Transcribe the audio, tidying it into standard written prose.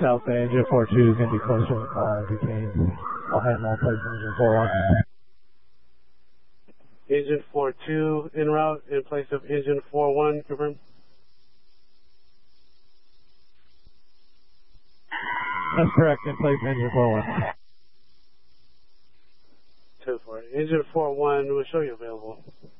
South Bay, engine 42 is going to be closer, Duquesne. I'll handle all place engine 41. Engine 42 en route in place of engine 41, confirm. That's correct, in place engine 41. 10-4. Engine 41 will show you available.